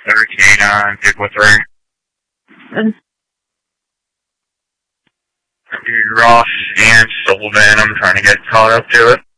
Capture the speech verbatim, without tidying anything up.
thirteen on Pick with three. Good. Ross and Sullivan, I'm trying to get caught up to it.